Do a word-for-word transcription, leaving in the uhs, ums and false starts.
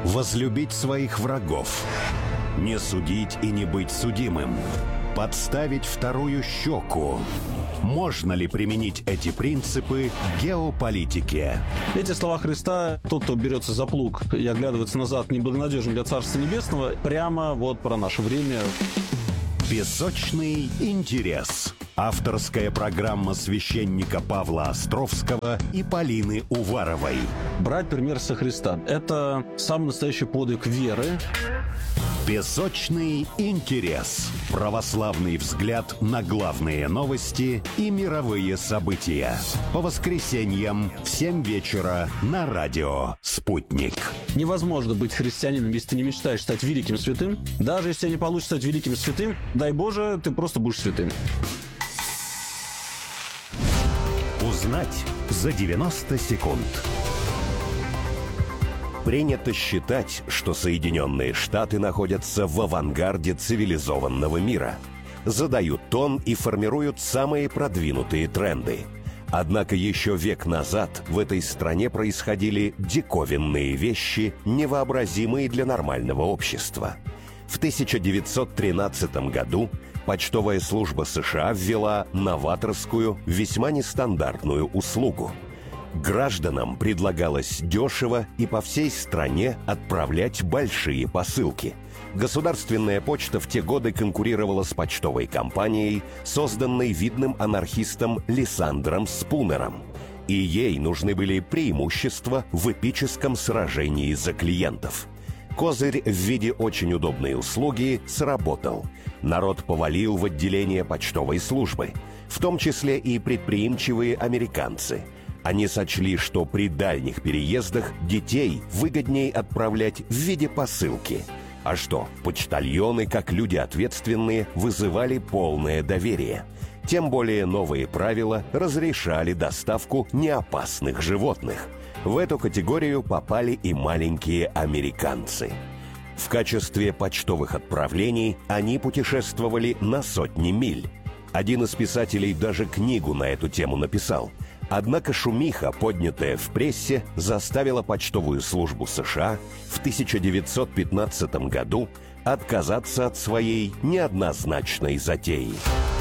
Возлюбить своих врагов. Не судить и не быть судимым. Подставить вторую щеку. Можно ли применить эти принципы к геополитике? Эти слова Христа, тот, кто берется за плуг и оглядывается назад, неблагонадежен для Царства Небесного, прямо вот про наше время. Песочный интерес. Авторская программа священника Павла Островского и Полины Уваровой. Брать пример со Христа – это самый настоящий подвиг веры. Песочный интерес. Православный взгляд на главные новости и мировые события. По воскресеньям в семь вечера на радио «Спутник». Невозможно быть христианином, если ты не мечтаешь стать великим святым. Даже если не получится стать великим святым, дай Боже, ты просто будешь святым. Узнать за девяносто секунд. Принято считать, что Соединенные Штаты находятся в авангарде цивилизованного мира, задают тон и формируют самые продвинутые тренды. Однако еще век назад в этой стране происходили диковинные вещи, невообразимые для нормального общества. В тысяча девятьсот тринадцатом году почтовая служба США ввела новаторскую, весьма нестандартную услугу. Гражданам предлагалось дешево и по всей стране отправлять большие посылки. Государственная почта в те годы конкурировала с почтовой компанией, созданной видным анархистом Лисандром Спунером. И ей нужны были преимущества в эпическом сражении за клиентов. Козырь в виде очень удобной услуги сработал. Народ повалил в отделение почтовой службы, в том числе и предприимчивые американцы. Они сочли, что при дальних переездах детей выгоднее отправлять в виде посылки. А что, почтальоны, как люди ответственные, вызывали полное доверие. Тем более новые правила разрешали доставку неопасных животных. В эту категорию попали и маленькие американцы. В качестве почтовых отправлений они путешествовали на сотни миль. Один из писателей даже книгу на эту тему написал. Однако шумиха, поднятая в прессе, заставила почтовую службу США в тысяча девятьсот пятнадцатом году отказаться от своей неоднозначной затеи.